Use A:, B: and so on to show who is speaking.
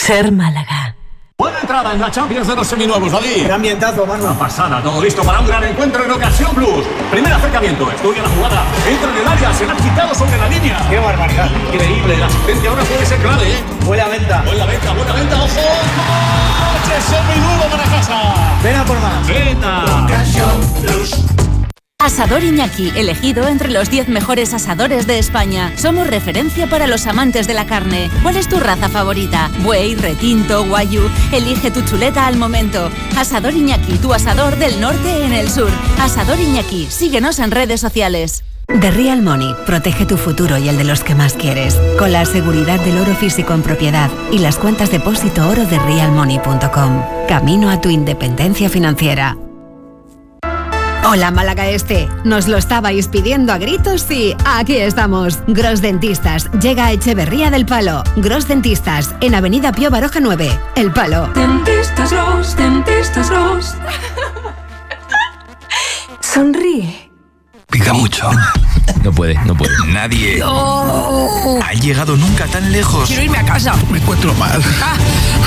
A: Ser Málaga.
B: Buena entrada en la Champions de los seminuevos, David.
C: Qué ambientazo, mano.
B: Una pasada, todo listo para un gran encuentro en Ocasión Plus. Primer acercamiento, estudia la jugada, entra en el área, se la ha quitado sobre la línea.
C: Qué barbaridad.
B: Increíble, la asistencia ahora puede ser clave, ¿eh?
C: Buena venta.
B: Buena venta, ojo. ¡Coche seminuevo para casa!
C: Ven a por más.
B: ¡Venta!
C: Ocasión Plus.
D: Asador Iñaki, elegido entre los 10 mejores asadores de España. Somos referencia para los amantes de la carne. ¿Cuál es tu raza favorita? Buey, retinto, guayú. Elige tu chuleta al momento. Asador Iñaki, tu asador del norte en el sur. Asador Iñaki, síguenos en redes sociales.
E: The Real Money protege tu futuro y el de los que más quieres, con la seguridad del oro físico en propiedad y las cuentas depósito oro de realmoney.com. Camino a tu independencia financiera. Hola Málaga Este, nos lo estabais pidiendo a gritos y aquí estamos. Gros Dentistas llega a Echeverría del Palo. Gros Dentistas en Avenida Pío Baroja 9, El Palo.
A: Dentistas Gros, Dentistas Gros. Sonríe.
F: Pica mucho.
G: No puede.
F: Nadie ha llegado nunca tan lejos.
A: Quiero irme a casa.
F: Me encuentro mal.